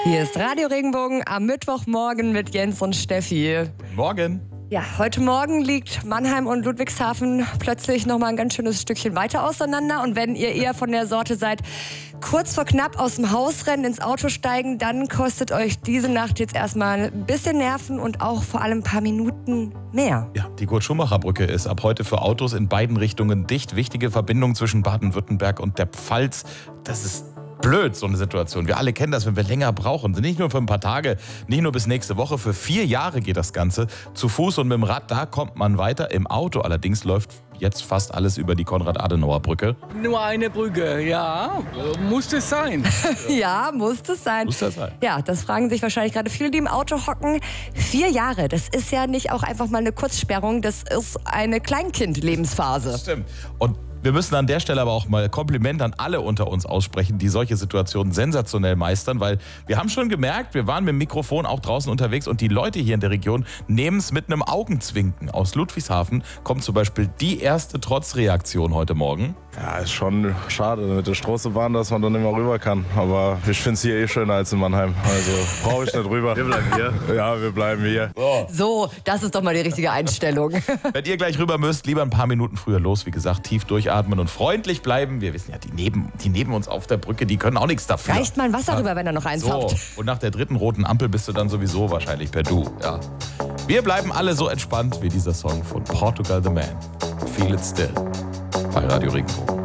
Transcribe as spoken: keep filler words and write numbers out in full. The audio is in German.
Hier ist Radio Regenbogen am Mittwochmorgen mit Jens und Steffi. Morgen. Ja, heute Morgen liegt Mannheim und Ludwigshafen plötzlich noch mal ein ganz schönes Stückchen weiter auseinander. Und wenn ihr eher von der Sorte seid, kurz vor knapp aus dem Haus rennen, ins Auto steigen, dann kostet euch diese Nacht jetzt erstmal ein bisschen Nerven und auch vor allem ein paar Minuten mehr. Ja, die Kurt-Schumacher-Brücke ist ab heute für Autos in beiden Richtungen dicht. Wichtige Verbindung zwischen Baden-Württemberg und der Pfalz. Das ist blöd, so eine Situation. Wir alle kennen das, wenn wir länger brauchen. Nicht nur für ein paar Tage, nicht nur bis nächste Woche. Für vier Jahre geht das Ganze. Zu Fuß und mit dem Rad, da kommt man weiter. Im Auto allerdings läuft jetzt fast alles über die Konrad-Adenauer-Brücke. Nur eine Brücke, ja. Muss es sein. Ja, muss das sein. Muss das sein? Ja, das fragen sich wahrscheinlich gerade viele, die im Auto hocken. Vier Jahre, das ist ja nicht auch einfach mal eine Kurzsperrung, das ist eine Kleinkind-Lebensphase. Stimmt. Und wir müssen an der Stelle aber auch mal Kompliment an alle unter uns aussprechen, die solche Situationen sensationell meistern, weil wir haben schon gemerkt, wir waren mit dem Mikrofon auch draußen unterwegs und die Leute hier in der Region nehmen es mit einem Augenzwinken. Aus Ludwigshafen kommt zum Beispiel die erste Trotzreaktion heute Morgen. Ja, ist schon schade mit der Straßenbahn, dass man dann nicht mehr rüber kann. Aber ich finde es hier eh schöner als in Mannheim. Also brauche ich nicht rüber. Wir bleiben hier. Ja, wir bleiben hier. So. So, das ist doch mal die richtige Einstellung. Wenn ihr gleich rüber müsst, lieber ein paar Minuten früher los. Wie gesagt, tief durchatmen und freundlich bleiben. Wir wissen ja, die neben, die neben uns auf der Brücke, die können auch nichts dafür. Reicht mal ein Wasser rüber, wenn er noch eins So, habt. und nach der dritten roten Ampel bist du dann sowieso wahrscheinlich per Du. Ja. Wir bleiben alle so entspannt wie dieser Song von Portugal the Man. Feel it still. Bei Radio Regenbogen.